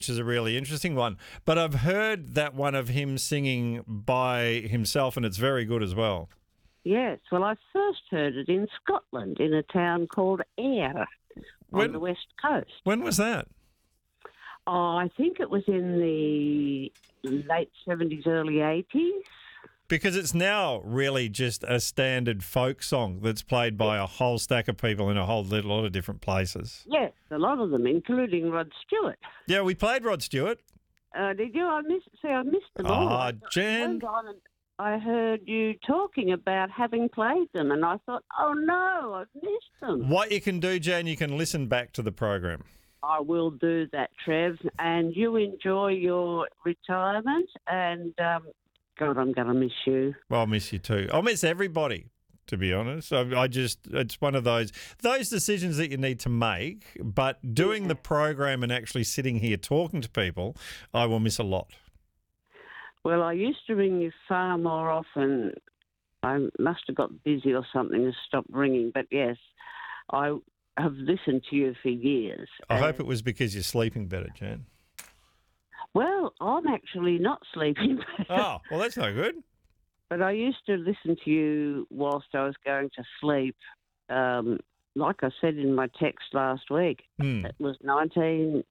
which is a really interesting one. But I've heard that one of him singing by himself, and it's very good as well. Yes, well, I first heard it in Scotland in a town called Ayr on the west coast. When was that? Oh, I think it was in the late 70s, early 80s. Because it's now really just a standard folk song that's played by a whole stack of people in a whole lot of different places. Yes, a lot of them, including Rod Stewart. Yeah, we played Rod Stewart. Did you? I missed them all. Jen. I heard you talking about having played them, and I thought, oh no, I've missed them. What you can do, Jan, you can listen back to the program. I will do that, Trev, and you enjoy your retirement, and God, I'm going to miss you. Well, I'll miss you too. I'll miss everybody, to be honest. It's one of those decisions that you need to make, but doing the program and actually sitting here talking to people, I will miss a lot. Well, I used to ring you far more often. I must have got busy or something and stopped ringing. But yes, I have listened to you for years. I hope it was because you're sleeping better, Jan. Well, I'm actually not sleeping better. Oh, well, that's no good. But I used to listen to you whilst I was going to sleep. Like I said in my text last week, it was 1990.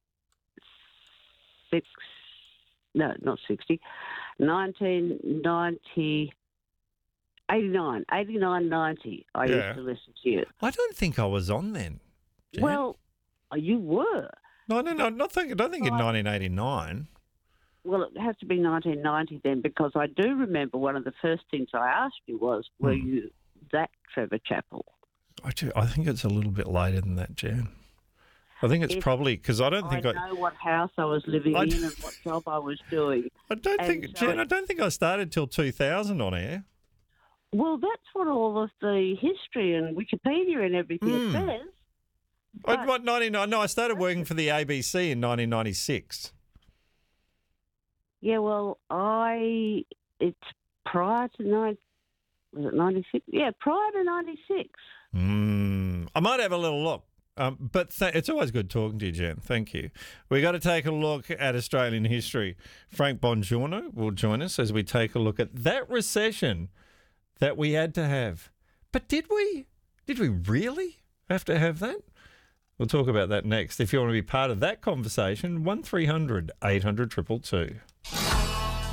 89, 90. I used to listen to you. I don't think I was on then, Jan. Well, you were. No, I don't think in 1989. Well, it has to be 1990 then, because I do remember one of the first things I asked you was, were you that Trevor Chappell? I think it's a little bit later than that, Jan. I think it's probably because I don't think I know what house I was living in and what job I was doing. Jan, I don't think I started till 2000 on air. Well, that's what all of the history and Wikipedia and everything says. What, 99? No, I started working for the ABC in 1996. Yeah, well, it's prior to 96? Yeah, prior to 96. I might have a little look. But it's always good talking to you, Jan. Thank you. We got to take a look at Australian history. Frank Bongiorno will join us as we take a look at that recession that we had to have. But did we? Did we really have to have that? We'll talk about that next. If you want to be part of that conversation, 1300 800 222.